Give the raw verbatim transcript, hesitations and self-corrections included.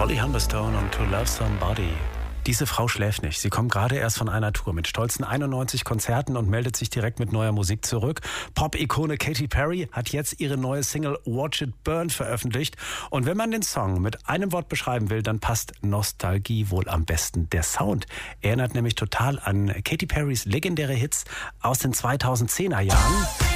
Holly Humberstone und To Love Somebody. Diese Frau schläft nicht. Sie kommt gerade erst von einer Tour mit stolzen einundneunzig Konzerten und meldet sich direkt mit neuer Musik zurück. Pop-Ikone Katy Perry hat jetzt ihre neue Single Watch It Burn veröffentlicht. Und wenn man den Song mit einem Wort beschreiben will, dann passt Nostalgie wohl am besten. Der Sound erinnert nämlich total an Katy Perrys legendäre Hits aus den zweitausendzehner Jahren.